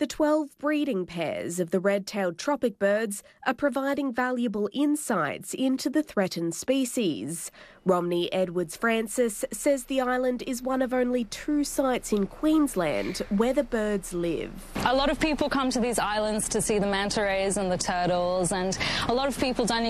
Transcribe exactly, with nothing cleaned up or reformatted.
The twelve breeding pairs of the red-tailed tropic birds are providing valuable insights into the threatened species. Romney Edwards Francis says the island is one of only two sites in Queensland where the birds live. A lot of people come to these islands to see the manta rays and the turtles, and a lot of people don't